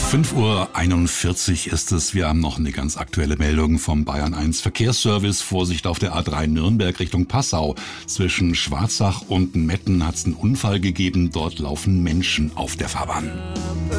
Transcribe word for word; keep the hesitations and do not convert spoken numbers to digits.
fünf Uhr einundvierzig ist es. Wir haben noch eine ganz aktuelle Meldung vom Bayern eins Verkehrsservice. Vorsicht auf der A drei Nürnberg Richtung Passau. Zwischen Schwarzach und Metten hat es einen Unfall gegeben. Dort laufen Menschen auf der Fahrbahn.